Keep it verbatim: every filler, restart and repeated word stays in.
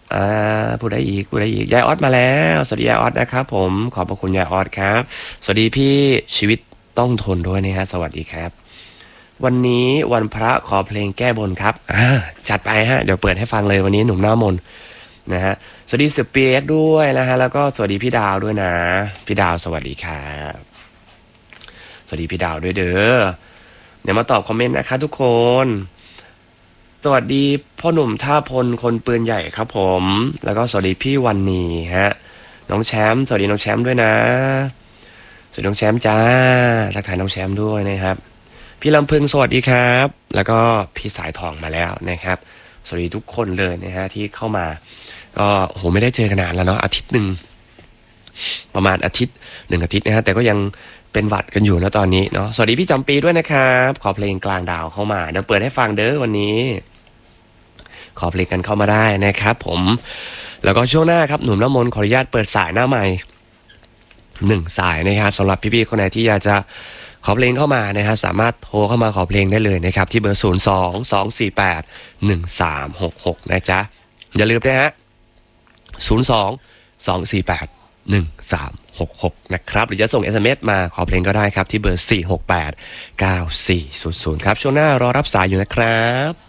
อ่าผู้ใดอีกผู้ใดอีกยายออสมาแล้วสวัสดียายออสนะครับผมขอบพระคุณยายออสครับสวัสดีพี่ชีวิตต้องทนด้วยนะฮะสวัสดีครับวันนี้วันพระขอเพลงแก้บนครับอ่าจัดไปฮะเดี๋ยวเปิดให้ฟังเลยวันนี้หนุ่มหน้ามนต์นะฮะสวัสดีเสือเปียกด้วยนะฮะแล้วก็สวัสดีพี่ดาวด้วยนะพี่ดาวสวัสดีครับสวัสดีพี่ดาวด้วยเด้อเดี๋ยวมาตอบคอมเมนต์นะคะทุกคน สวัสดีพ่อหนุ่มท่าพลคนปืนใหญ่ครับผมแล้วก็สวัสดีพี่วันนีฮะน้องแชมป์สวัสดีน้องแชมป์ด้วยนะสวัสดีน้องแชมป์จ้าทักทายน้องแชมป์ด้วยนะครับพี่ลำพึงสวัสดีครับแล้วก็พี่สายทองมาแล้วนะครับสวัสดีทุกคนเลยนะฮะที่เข้ามาก็โอ้โหไม่ได้เจอกันนานแล้วเนาะอาทิตย์หนึ่งประมาณอาทิตย์หนึ่งอาทิตย์นะฮะแต่ก็ยังเป็นหวัดกันอยู่นะตอนนี้เนาะสวัสดีพี่จำปีด้วยนะครับขอเพลงกลางดาวเข้ามาเดี๋ยวเปิดให้ฟังเด้อวันนี้ ขอเพลงกันเข้ามาได้นะครับผมแล้วก็ช่วงหน้าครับหนุ่มน้ำมนต์ขออนุญาตเปิดสายหน้าใหม่หนึ่งสายนะครับสำหรับพี่ๆคนไหนที่อยากจะขอเพลงเข้ามานะฮะสามารถโทรเข้ามาขอเพลงได้เลยนะครับที่เบอร์ศูนย์สองสองสี่แปดหนึ่งสามหกหกนะจ๊ะอย่าลืมนะฮะศูนย์สองสองสี่แปดหนึ่งสามหกหกนะครับหรือจะส่ง เอส เอ็ม เอส มาขอเพลงก็ได้ครับที่เบอร์สี่หกแปดเก้าสี่ศูนย์ศูนย์ครับช่วงหน้ารอรับสายอยู่นะครับ